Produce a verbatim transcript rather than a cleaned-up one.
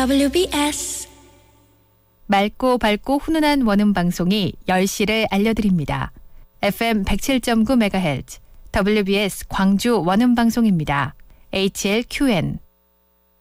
더블유비에스 맑고 밝고 훈훈한 원음 방송이 열 시를 알려드립니다. 에프엠 백칠 점 구 메가헤르츠 더블유비에스 광주 원음 방송입니다. 에이치엘큐엔